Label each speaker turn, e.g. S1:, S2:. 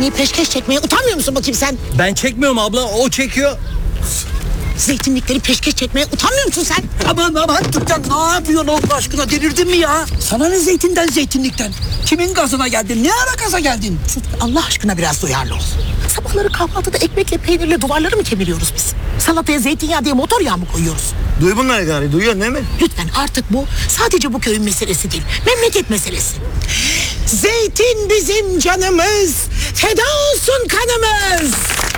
S1: zeytinliği peşkeş çekmeye utanmıyor musun bakayım sen?
S2: Ben çekmiyorum abla, o çekiyor.
S1: Zeytinlikleri peşkeş çekmeye utanmıyor musun sen?
S3: Aman Türkan, ne yapıyorsun Allah aşkına, delirdin mi ya? Sana ne zeytinden zeytinlikten? Kimin gazına geldin? Ne ara gaza geldin?
S1: Allah aşkına biraz duyarlı ol. Sabahları kahvaltıda ekmekle peynirle duvarları mı kemiriyoruz biz? Salataya zeytinyağı diye motor yağı mı koyuyoruz?
S4: Duy bunları gari, duyuyorsun değil mi?
S1: Lütfen artık bu sadece bu köyün meselesi değil. Memleket meselesi. Zeytin bizim canımız. Feda olsun kanımız.